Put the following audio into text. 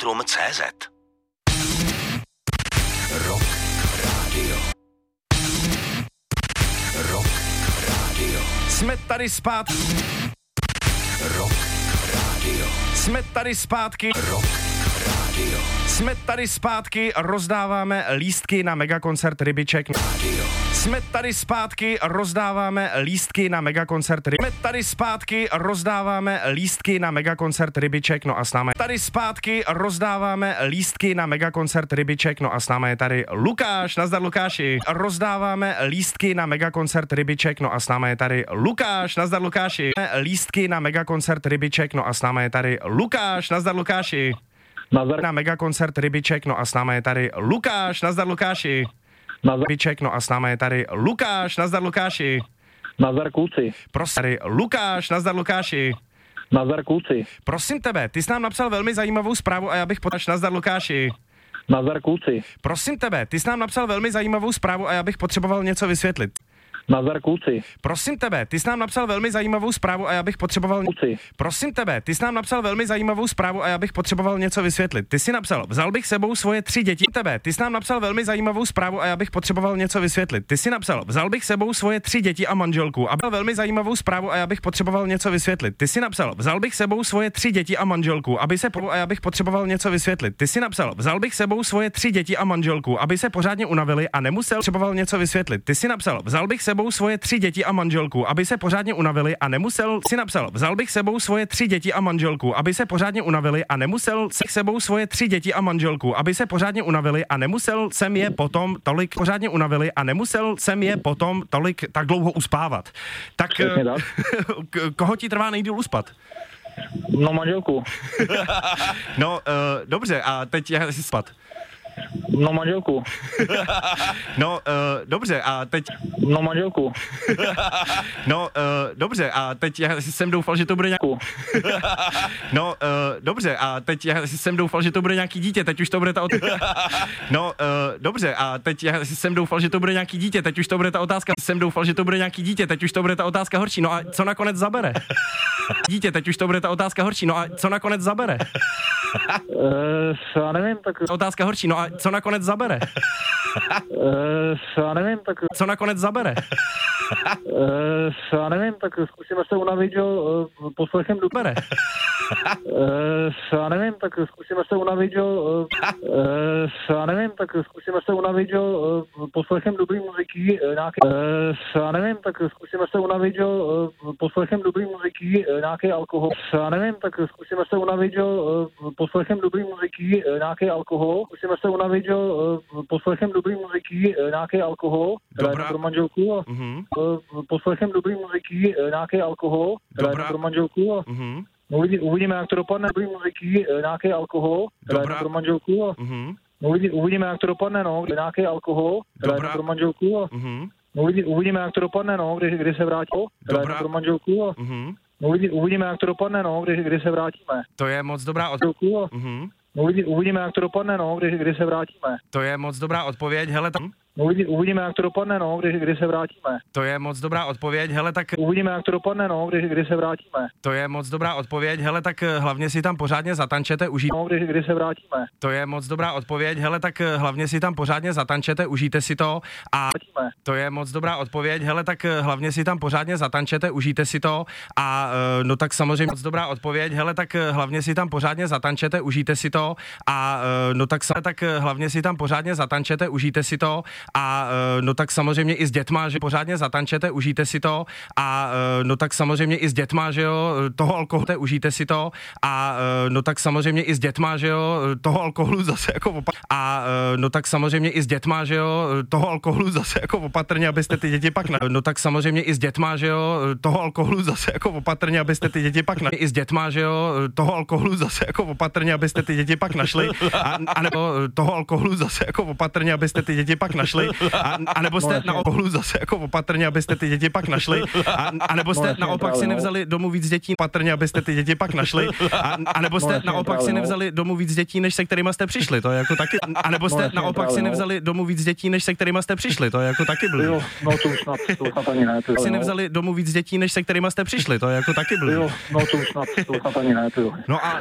Spektrum.cz. Rock Radio. Rock Radio. Jsme tady zpátky. Rock Radio. Jsme tady zpátky. Rock Radio. Jsme tady zpátky, rozdáváme lístky na megakoncert Rybiček. Radio. Jsme tady zpátky, rozdáváme lístky na megakoncert Rybiček. Jsme tady zpátky, rozdáváme lístky na megakoncert Rybiček. No a s námi tady zpátky, rozdáváme lístky na megakoncert Rybiček. No a s námi je tady Lukáš. Nazdar, Lukáši. Rozdáváme lístky na megakoncert Rybiček. No a s námi je tady Lukáš. Nazdar, Lukáši. Lístky na megakoncert Rybiček. No a s námi je tady Lukáš. Nazdar, Lukáši. Nazdar. Na megakoncert Rybiček, no a s námi je tady Lukáš. Nazdar, Lukáši. Nazdar. Rybiček, no a s námi je tady Lukáš. Nazdar, Lukáši. Nazdar, kluci. Prosím, tady Lukáš. Nazdar, Lukáši. Nazdar, kluci. Prosím tebe, ty jsi nám napsal velmi zajímavou zprávu a já bych Nazdar, Lukáši. Nazdar, kluci. Prosím tebe, ty jsi nám napsal velmi zajímavou zprávu a já bych potřeboval něco vysvětlit. Nazdar, kluci. Prosím tebe, ty jsi nám napsal velmi zajímavou zprávu a já bych potřeboval... Kluci. Prosím tebe, ty jsi nám napsal velmi zajímavou zprávu a já bych potřeboval něco vysvětlit. Ty jsi napsal, vzal bych sebou svoje 3 děti. Tebe, ty jsi nám napsal velmi zajímavou zprávu a já bych potřeboval něco vysvětlit. Ty jsi napsal, vzal bych sebou svoje 3 děti a manželku a byl velmi zajímavou zprávu a já bych potřeboval něco vysvětlit. Ty jsi napsal, vzal bych sebou svoje 3 děti a manželku, aby se a já bych potřeboval něco vysvětlit. Ty jsi napsal, vzal bych sebou svoje 3 děti a manželku, aby se pořádně unavili a nemusel potřeboval něco vysvětlit. Ty jsi napsal, vzal bych sebou svoje 3 děti a manželku, aby se pořádně unavili a nemusel si napsal, vzal bych sebou svoje 3 děti a manželku, aby se pořádně unavili a nemusel si sebou svoje 3 děti a manželku, aby se pořádně unavili a nemusel jsem je potom tolik pořádně unavili a nemusel jsem je potom tolik tak dlouho uspávat. Tak koho ti trvá nejdýl uspat? No, manželku. No, dobře, a teď jak si spat? No, manželku. No, dobře, a teď... No, manželku. No, dobře, a teď já jsem doufal, že to bude nějakou... No, dobře, a teď já jsem doufal, že to bude nějaký dítě, teď už to bude ta otázka... No, dobře, a teď já jsem doufal, že to bude nějaký dítě, teď už to bude ta otázka... Jsem doufal, že to bude nějaký dítě, teď už to bude ta otázka horší, no a co nakonec zabere? Dítě, teď už to bude ta otázka horší, no a co nakonec zabere? Já nevím, tak... Otázka horší, no a co nakonec zabere? Já nevím, tak... Co nakonec zabere? Já nevím, tak zkusíme se unavit, jo, poslechem Bere. Já nevím, tak zkusíme se unavit, jo, já nevím, tak zkusíme se unavit, jo, poslechem dobrý muziky, nějaké... Já nevím, tak zkusíme se unavit, jo, poslechem dobrý muziky, nějaký alkohol. Já nevím, tak zkusíme se unavit, jo, poslechem dobrý muziky, nějaký alkohol. Zkusíme se unavit, jo, poslechem dobrý muziky, nějaký alkohol. Dobrá. Pro manželku. Poslechem dobrý muziky, nějaký alkohol. Dobrá. Pro manželku. No, uvidíme, jak to dopadne. Dobrý muziky, nějaký alkohol. Dobrá. Pro manželku. No, uvidíme, jak to dopadne, no, nějaký alkohol. Dobrá. Pro manželku. No, uvidíme, jak to dopadne, no, kdy se vrátí. Dobrá. Pro manželku. No, uvidíme, jak to dopadne, no, kdy se vrátíme. To je moc dobrá odpověď. No, uvidíme, jak to dopadne, no, kdy se vrátíme. To je moc dobrá odpověď, hele tam. No, uvidíme, jak to dopadne, no, kdy se vrátíme. To je moc dobrá odpověď, hele tak... Uvidíme, jak to dopadne, no, kdy se vrátíme. To je moc dobrá odpověď, hele tak hlavně si tam pořádně zatančete, užijte... No, kdy se vrátíme. To je moc dobrá odpověď, hele tak hlavně si tam pořádně zatančete, užijte si to a... To je moc dobrá odpověď, hele tak hlavně si tam pořádně zatančete, užijte si to a no tak samozřejmě moc dobrá odpověď, hele tak hlavně si tam pořádně zatančete, užijte si to a no tak hlavně si tam pořádně zatančete, užijte si to a no tak samozřejmě i s dětma, že pořádně zatančete, užijte si to a no tak samozřejmě i s dětma, že jo, toho alkoholu, užijte si to a no tak samozřejmě i s dětma, že jo, toho alkoholu zase jako a no tak samozřejmě i s dětma, že jo, toho alkoholu zase jako opatrně, abyste ty děti pak no tak samozřejmě i s dětma, že jo, toho alkoholu zase jako opatrně, abyste ty děti pak i s dětma, že jo, toho alkoholu zase jako opatrně, abyste ty děti pak našli a nebo toho alkoholu zase jako opatrně, abyste ty děti pak našli a nebo jste na alkoholu zase jako opatrně, abyste ty děti pak našli a nebo jste naopak si nevzali domů víc dětí opatrně, abyste ty děti pak našli a nebo jste naopak si nevzali domů víc dětí, než se kterýma jste přišli, to je jako taky a nebo jste naopak si nevzali domů víc dětí, než se kterýma jste přišli, to je jako taky blbý. Jo, no to už snad ani ne. Si nevzali domů víc dětí, než se kterýma jste přišli, to je jako taky blbý. Jo, no to už snad ani ne. No a